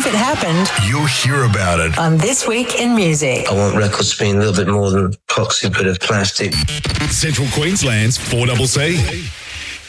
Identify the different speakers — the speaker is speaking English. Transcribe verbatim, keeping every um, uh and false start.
Speaker 1: it happened,
Speaker 2: you'll hear about it
Speaker 1: on This Week in Music.
Speaker 3: I want records to be a little bit more than a box bit of plastic.
Speaker 2: Central Queensland's four C C.